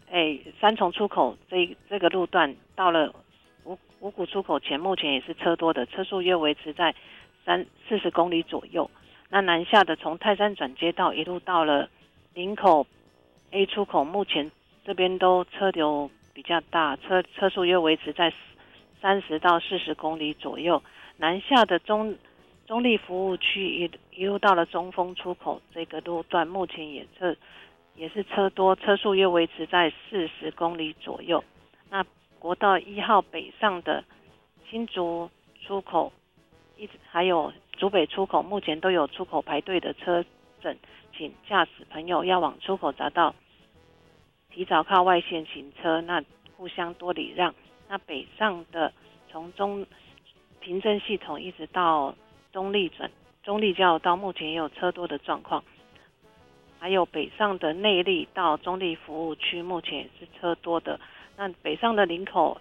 三重出口这个路段到了五股出口前，目前也是车多的，车速约维持在40公里左右。那南下的从泰山转接道一路到了林口 A 出口，目前这边都车流比较大，车速约维持在30到40公里左右。南下的中立服务区一路到了中丰出口这个路段，目前也是车多，车速约维持在40公里左右。那国道1号北上的新竹出口，还有竹北出口，目前都有出口排队的车阵，请驾驶朋友要往出口匝道提早靠外线行车，那互相多礼让。那北上的从平镇系统一直到中立交流道，目前也有车多的状况。还有北上的内坜到中立服务区，目前也是车多的。那北上的林口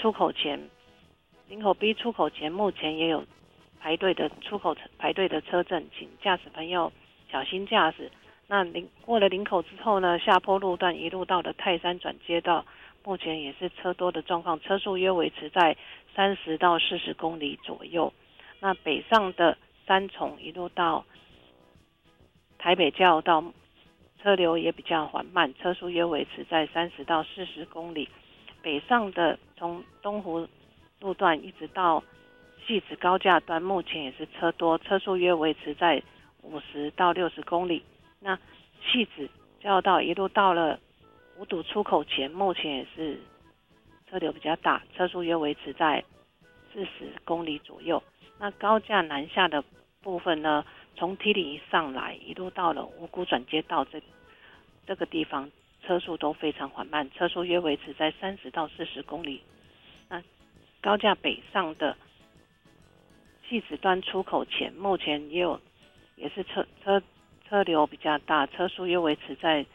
B 出口前，目前也有排队的车阵，请驾驶朋友小心驾驶。那过了林口之后呢，下坡路段一路到了泰山转接道，目前也是车多的状况，车速约维持在30到40公里左右。那北上的三重一路到台北交流道，车流也比较缓慢，车速约维持在30到40公里。北上的从东湖路段一直到汐止高架段，目前也是车多，车速约维持在50到60公里。那汐止交流道一路到了五堵出口前，目前也是车流比较大，车速约维持在40公里左右。那高架南下的部分呢，从梯岭一上来，一路到了五股转接道这个地方，车速都非常缓慢，车速约维持在30到40公里。那高架北上的汐止端出口前，目前也是车流比较大，车速约维持在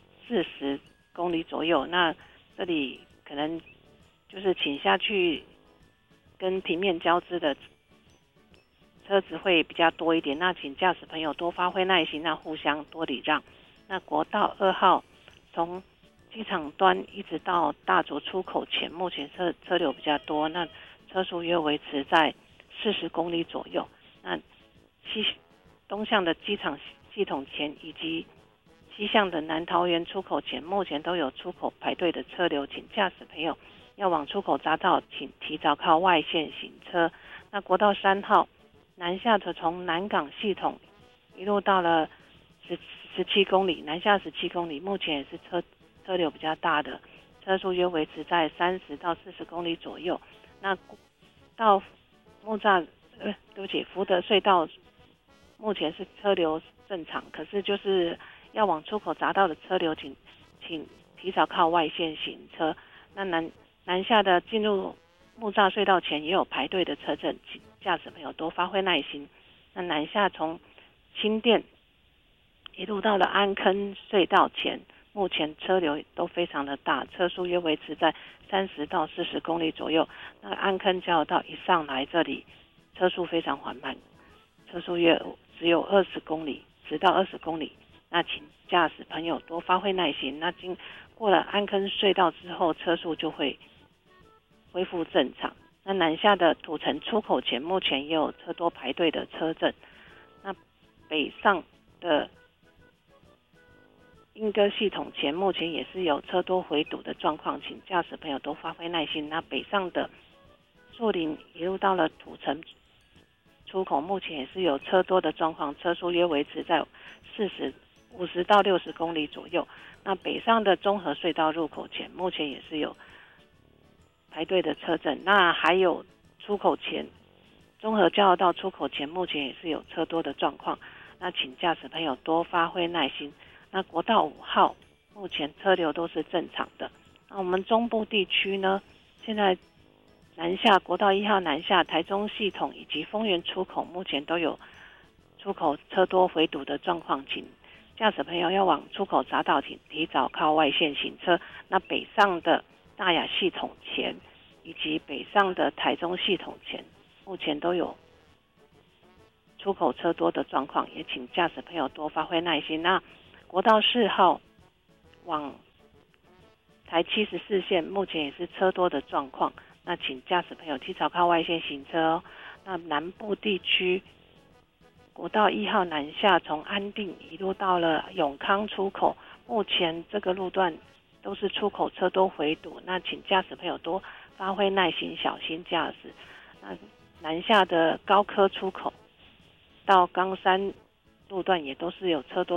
40公里左右。那这里可能就是请下去跟平面交织的车子会比较多一点，那请驾驶朋友多发挥耐心，那互相多礼让。那国道2号从机场端一直到大竹出口前，目前车流比较多，那车速约维持在40公里左右。那东向的机场系统前以及西向的南桃园出口前，目前都有出口排队的车流，请驾驶朋友要往出口匝道，请提早靠外线行车。那国道3号南下的从南港系统一路到了17公里，南下17公里，目前也是车流比较大的，车速约维持在30到40公里左右。那到福德隧道目前是车流正常，可是就是要往出口匝道的车流，请提早靠外线行车。那南下的进入木栅隧道前也有排队的车阵，请驾驶朋友多发挥耐心。那南下从新店一路到了安坑隧道前，目前车流都非常的大，车速约维持在30到40公里左右。那安坑交流道一上来，这里车速非常缓慢，车速约只有10到20公里。那请驾驶朋友多发挥耐心。那经过了安坑隧道之后，车速就会恢复正常。那南下的土城出口前，目前也有车多排队的车阵。那北上的莺歌系统前，目前也是有车多回堵的状况，请驾驶朋友多发挥耐心。那北上的树林一路到了土城出口，目前也是有车多的状况，车速约维持在50到60公里左右。那北上的中和隧道入口前，目前也是有排队的车阵。那还有出口前中和交流道出口前，目前也是有车多的状况，那请驾驶朋友多发挥耐心。那国道5号目前车流都是正常的。那我们中部地区呢，现在南下国道1号南下台中系统以及丰原出口，目前都有出口车多回堵的状况，请驾驶朋友要往出口匝道提早靠外线行车。那北上的大雅系统前以及北上的台中系统前，目前都有出口车多的状况，也请驾驶朋友多发挥耐心。那国道4号往台74线目前也是车多的状况，那请驾驶朋友提早靠外线行车哦。那南部地区国道1号南下，从安定一路到了永康出口，目前这个路段都是出口车多回堵，那请驾驶朋友多发挥耐心，小心驾驶。那南下的高科出口到冈山路段也都是有车多